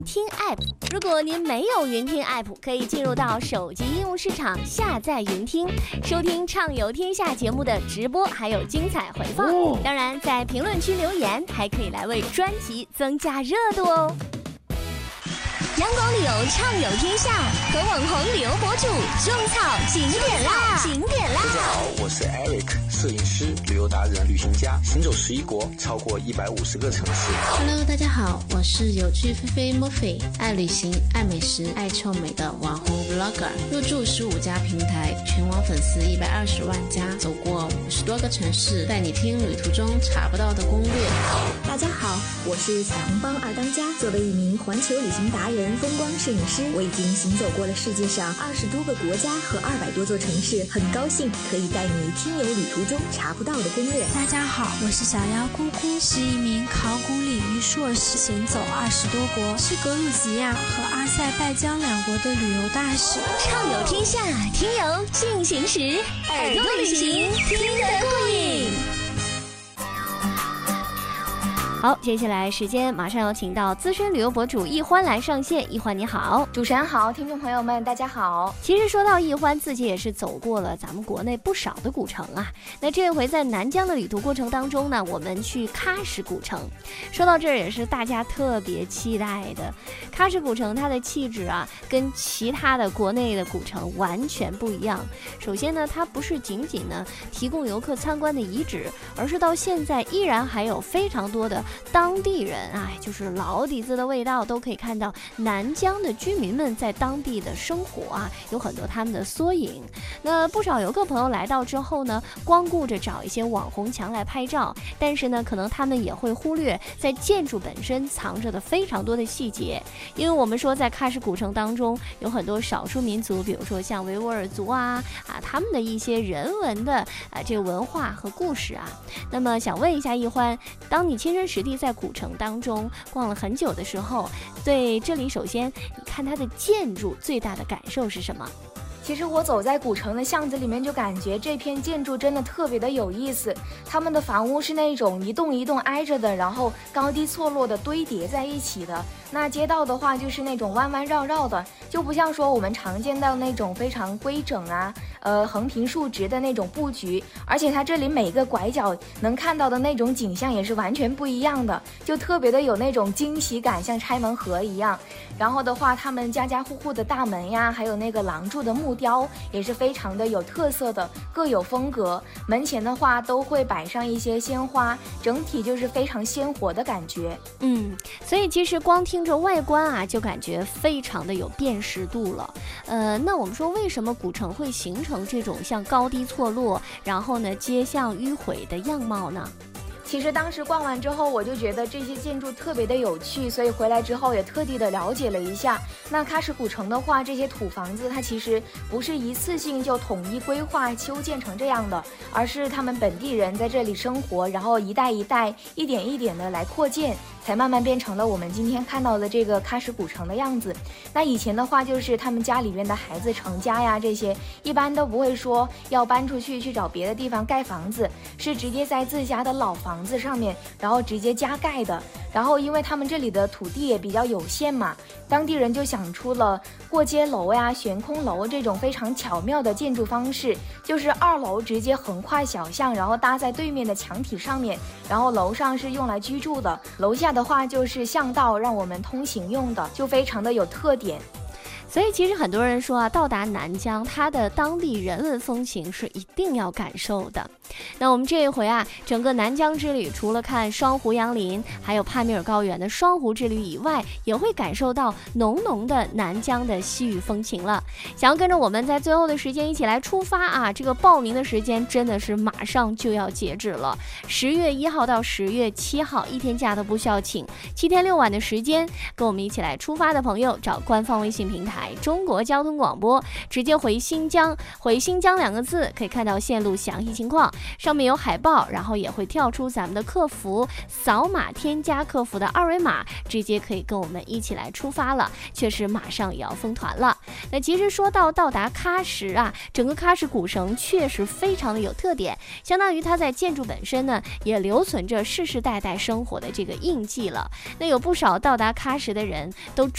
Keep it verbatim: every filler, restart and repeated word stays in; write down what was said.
听 App， 如果您没有云听 App， 可以进入到手机应用市场下载云听，收听畅游天下节目的直播，还有精彩回放。哦、当然，在评论区留言，还可以来为专辑增加热度哦。阳光旅游畅游天下，和网红旅游博主种草景点啦，景点啦！ 大家好，我是 Eric， 摄影师、旅游达人、旅行家，行走十一国，超过一百五十个城市。 Hello， 大家好，我是有趣菲菲 Murphy， 爱旅行、爱美食、爱臭美的网红 Vlogger， 入驻十五家平台，全网粉丝一百二十万加，走过五十多个城市，带你听旅途中查不到的攻略。 大家好，我是彩虹帮二当家，作为一名环球旅行达人、风光摄影师，我已经行走过了世界上二十多个国家和二百多座城市，很高兴可以带你听游旅途中查不到的攻略。 大家好，我是小妖姑姑，是一名考古领域硕士，行走二十多国，是格鲁吉亚和阿塞拜疆两国的旅游大使。 畅游天下，听游进行时，耳朵旅行听得过瘾。好，接下来时间马上要请到资深旅游博主易欢来上线。易欢你好。 主持人好，听众朋友们大家好。 其实说到易欢，自己也是走过了咱们国内不少的古城啊。那这回在南疆的旅途过程当中呢，我们去喀什古城。说到这儿也是大家特别期待的。喀什古城它的气质啊，跟其他的国内的古城完全不一样。首先呢，它不是仅仅呢提供游客参观的遗址，而是到现在依然还有非常多的当地人，哎，就是老底子的味道，都可以看到南疆的居民们在当地的生活啊，有很多他们的缩影。那不少游客朋友来到之后呢，光顾着找一些网红墙来拍照，但是呢，可能他们也会忽略在建筑本身藏着的非常多的细节。因为我们说在喀什古城当中有很多少数民族，比如说像维吾尔族啊啊，他们的一些人文的啊这个文化和故事啊。那么想问一下易欢，当你亲身实地在古城当中逛了很久的时候，对这里首先你看它的建筑最大的感受是什么？ 其实我走在古城的巷子里面，就感觉这片建筑真的特别的有意思。他们的房屋是那种一栋一栋挨着的，然后高低错落的堆叠在一起的。那街道的话就是那种弯弯绕绕的，就不像说我们常见到那种非常规整啊，呃横平竖直的那种布局。而且它这里每个拐角能看到的那种景象也是完全不一样的，就特别的有那种惊喜感，像拆门盒一样。然后的话，他们家家户户的大门呀，还有那个廊柱的木雕也是非常的有特色的，各有风格。门前的话都会摆上一些鲜花，整体就是非常鲜活的感觉。 嗯，所以其实光听着外观啊，就感觉非常的有辨识度了。呃，那我们说为什么古城会形成这种像高低错落，然后呢街巷迂回的样貌呢？ 其实当时逛完之后，我就觉得这些建筑特别的有趣，所以回来之后也特地的了解了一下。那喀什古城的话，这些土房子它其实不是一次性就统一规划修建成这样的，而是他们本地人在这里生活，然后一代一代一点一点的来扩建，才慢慢变成了我们今天看到的这个喀什古城的样子。那以前的话，就是他们家里面的孩子成家呀，这些一般都不会说要搬出去去找别的地方盖房子，是直接在自家的老房子上面，然后直接加盖的。然后因为他们这里的土地也比较有限嘛，当地人就想出了过街楼呀、悬空楼这种非常巧妙的建筑方式，就是二楼直接横跨小巷，然后搭在对面的墙体上面，然后楼上是用来居住的，楼下的话就是巷道让我们通行用的，就非常的有特点。 所以其实很多人说啊，到达南疆，它的当地人文风情是一定要感受的。那我们这一回啊，整个南疆之旅除了看双湖杨林还有帕米尔高原的双湖之旅以外，也会感受到浓浓的南疆的西域风情了。想要跟着我们在最后的时间一起来出发啊，这个报名的时间真的是马上就要截止了，十月一号到十月七号，一天假都不需要请，七天六晚的时间，跟我们一起来出发的朋友，找官方微信平台中国交通广播，直接回新疆，回新疆两个字，可以看到线路详细情况，上面有海报，然后也会跳出咱们的客服，扫码添加客服的二维码，直接可以跟我们一起来出发了。确实马上也要封团了。那其实说到到达喀什啊，整个喀什古城确实非常的有特点，相当于它在建筑本身呢也留存着世世代代生活的这个印记了。那有不少到达喀什的人都